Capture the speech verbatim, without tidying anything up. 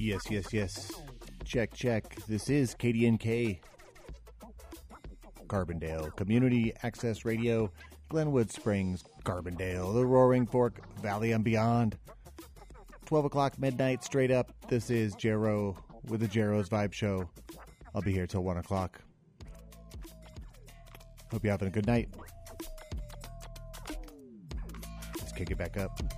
Yes, yes, yes. Check, check. This is K D N K, Carbondale Community Access Radio, Glenwood Springs, Carbondale, the Roaring Fork Valley and beyond. twelve o'clock midnight straight up. This is Jero with the Jero's Vibe Show. I'll be here till one o'clock. Hope you're having a good night. Let's kick it back up.